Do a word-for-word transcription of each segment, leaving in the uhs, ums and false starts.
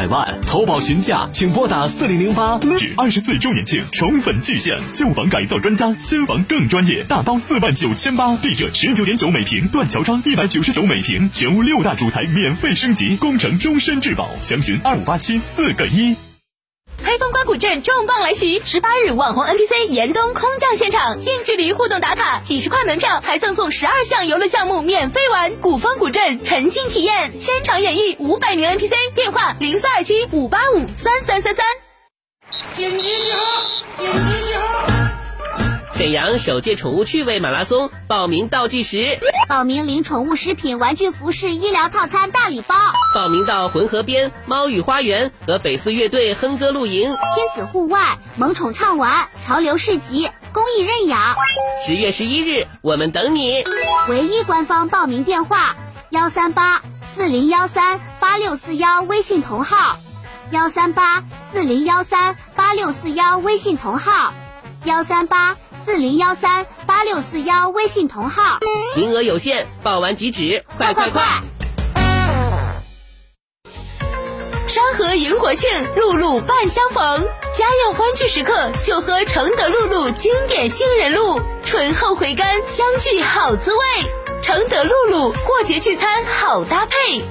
百万，投保询价请拨打四零零八。二十四周年庆宠粉巨献，旧房改造专家，新房更专业，大包四万九千八，地热十九点九每平，断桥窗一百九十九每平，全屋六大主台免费升级，工程终身质保，详询二五八七四个一。 黑风关谷镇重磅来袭，十八日网红 N P C 严冬空降现场，近距离互动打卡，几十块门票还赠送十二项游乐项目免费玩。古风古镇沉浸体验，现场演绎五百名 N P C， 电话零四二七五八五三三三三。 紧急集合！紧急集合！ 沈阳首届宠物趣味马拉松报名倒计时， 报名领宠物食品、玩具、服饰、医疗套餐大礼包。 报名到浑河边猫语花园和北四乐队哼歌露营， 亲子户外、萌宠畅玩、潮流市集、公益认养。 十月十一日，我们等你。 唯一官方报名电话：幺三八四零幺三八六四幺，微信同号；幺三八四零幺三八六四幺，微信同号；幺三八四零幺三八六四幺，微信同号。 名额有限，报完即止，快快快！ 山河迎国庆，露露伴相逢。家用欢聚时刻，就喝承德露露经典杏仁露，醇厚回甘，相聚好滋味。承德露露，过节聚餐好搭配。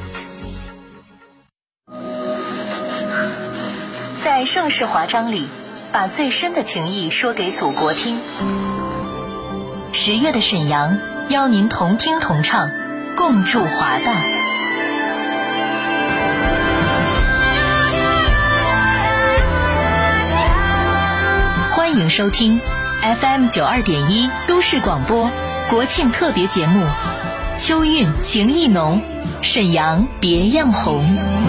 在盛世华章里，把最深的情谊说给祖国听。十月的沈阳，邀您同听同唱，共筑华大。欢迎收听 F M 九二点一都市广播国庆特别节目《秋韵情意浓，沈阳别样红》。